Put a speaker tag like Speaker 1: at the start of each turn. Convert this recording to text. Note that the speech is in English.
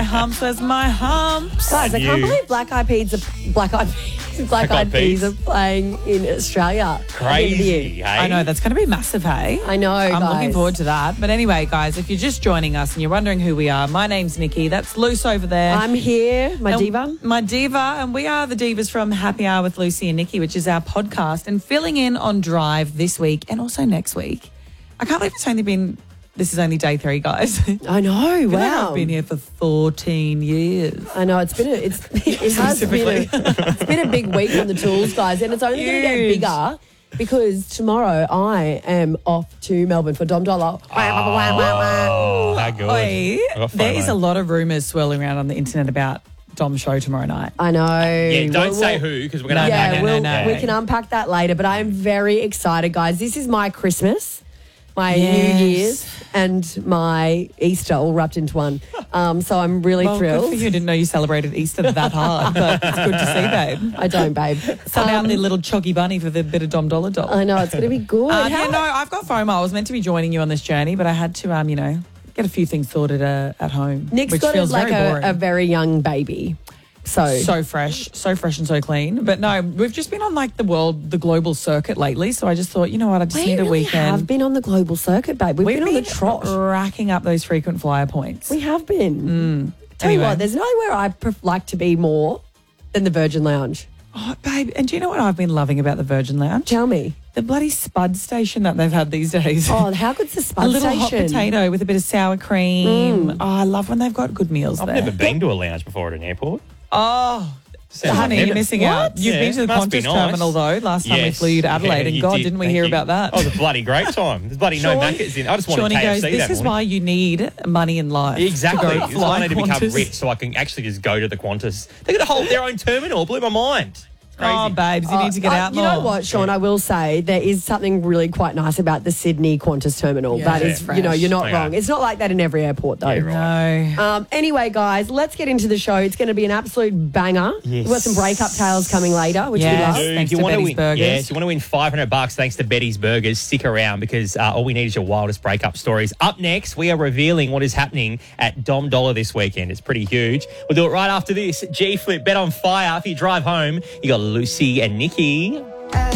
Speaker 1: my humps? Where's my humps?
Speaker 2: Guys, I can't believe Black Eyed Peas are playing in Australia.
Speaker 3: Crazy, hey?
Speaker 1: I know, that's going to be massive, hey?
Speaker 2: I know,
Speaker 1: I'm
Speaker 2: guys.
Speaker 1: looking forward to that. But anyway, guys, if you're just joining us and you're wondering who we are, my name's Nikki. That's Luce over there.
Speaker 2: I'm here, my diva.
Speaker 1: My diva, and we are the divas from Happy Hour with Lucy and Nikki, which is our podcast, and filling in on Drive this week and also next week. I can't believe this is only day 3, guys.
Speaker 2: I know, wow.
Speaker 1: I've been here for 14 years.
Speaker 2: I know, it's been a big week on the tools, guys, and it's only going to get bigger because tomorrow I am off to Melbourne for Dom Dollar.
Speaker 3: That good.
Speaker 1: There is a lot of rumours swirling around on the internet about Dom's show tomorrow night.
Speaker 2: I know.
Speaker 3: Yeah, don't say who because we're going to unpack
Speaker 1: No.
Speaker 2: We can unpack that later, but I am very excited, guys. This is my Christmas, my New Year's, and my Easter all wrapped into one. So I'm really thrilled.
Speaker 1: Good for you. Didn't know you celebrated Easter that hard, but it's good to see, babe.
Speaker 2: I don't, babe.
Speaker 1: Send out the little choggy bunny for the bit of Dom Dollar doll.
Speaker 2: I know, it's going to be good.
Speaker 1: I've got FOMO. I was meant to be joining you on this journey, but I had to, get a few things sorted at home.
Speaker 2: Nick's
Speaker 1: which
Speaker 2: got
Speaker 1: feels
Speaker 2: like
Speaker 1: very boring.
Speaker 2: a very young baby. So
Speaker 1: fresh and so clean. But no, we've just been on like the global circuit lately. So I just thought, you know what, I just need a weekend.
Speaker 2: We have been on the global circuit, babe. We've been on the trot.
Speaker 1: Racking up those frequent flyer points.
Speaker 2: We have been. Tell you what, there's nowhere I like to be more than the Virgin Lounge.
Speaker 1: Oh, babe, and do you know what I've been loving about the Virgin Lounge?
Speaker 2: Tell me.
Speaker 1: The bloody spud station that they've had these days.
Speaker 2: Oh, how good's the spud
Speaker 1: station? A little hot potato with a bit of sour cream. Oh, I love when they've got good meals there.
Speaker 3: I've never been to a lounge before at an airport.
Speaker 1: Oh, honey, you're missing out. You've been to the Qantas terminal, though, last time we flew you to Adelaide, and God, didn't we hear about that?
Speaker 3: Oh, it was a bloody great time. There's bloody no Maccas in. I just wanted KFC
Speaker 1: goes,
Speaker 3: that
Speaker 1: this is why you need money in life.
Speaker 3: Exactly.
Speaker 1: To
Speaker 3: This is why I need to become rich so I can actually just go to the Qantas. They got their own terminal. It blew my mind. Crazy.
Speaker 1: Oh, babes, you need to get out more.
Speaker 2: You know what, Sean, I will say there is something really quite nice about the Sydney Qantas terminal.
Speaker 1: Yeah,
Speaker 2: that is, you're not wrong. It's not like that in every airport, though.
Speaker 3: Yeah,
Speaker 1: right. No.
Speaker 2: Anyway, guys, let's get into the show. It's going to be an absolute banger. Yes. We've got some breakup tales coming later, which we love.
Speaker 1: Thanks to Betty's Burgers.
Speaker 3: Yes, you want to win $500 thanks to Betty's Burgers. Stick around because all we need is your wildest breakup stories. Up next, we are revealing what is happening at Dom Dollar this weekend. It's pretty huge. We'll do it right after this. G-Flip, Bet on Fire. If you drive home, you got Lucy and Nikki.